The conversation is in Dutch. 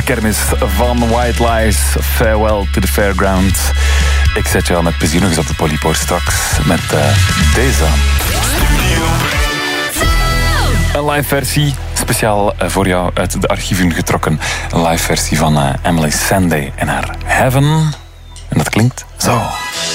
de kermis van White Lies. Farewell to the Fairground. Ik zet jou met plezier nog eens op de Polypoor straks met deze. Een live versie, speciaal voor jou uit de archieven getrokken. Een live versie van Emily Sandé en haar Heaven. En dat klinkt zo.